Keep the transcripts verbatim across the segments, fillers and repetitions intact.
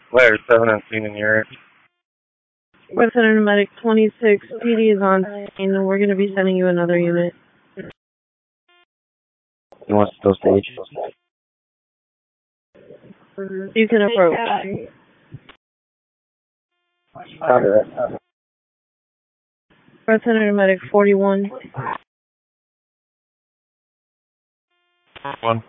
Ladder seven on scene in the area. Resident Medic twenty-six, P D is on scene, and we're going to be sending you another unit. You want to still stage? You can approach. Copy that. Resident Medic forty-one. One.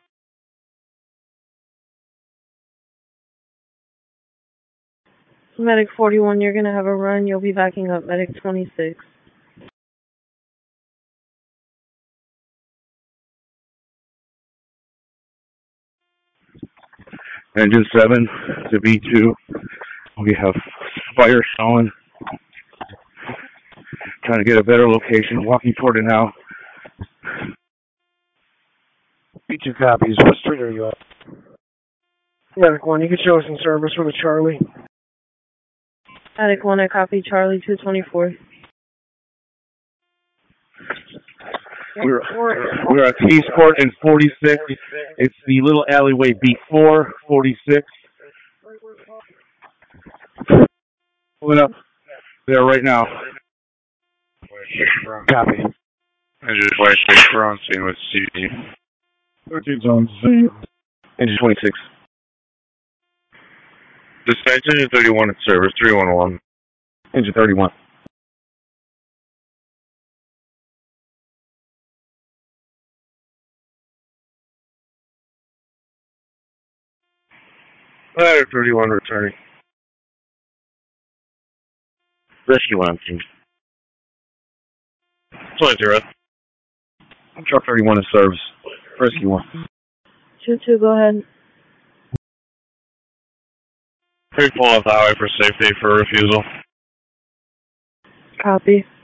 Medic forty-one, you're going to have a run. You'll be backing up Medic twenty-six. Engine seven to B two. We have fire showing. Trying to get a better location. Walking toward it now. B two copies. What street are you at? Medic one, you can show us in service with a Charlie. Medic one, I copy Charlie two twenty-four. We're, we're at Eastport and forty-six. It's the little alleyway before forty-six. Pulling up there right now. Copy. Engine twenty-six, we're on scene with C D. thirteen's on scene. Engine twenty-six. Dispatch engine thirty-one in service, three one one. Engine thirty-one. Ladder thirty-one returning. Rescue one on scene. twenty zero. Truck thirty-one in service. Rescue one. two two, go ahead. Three pull off the highway for safety for refusal. Copy.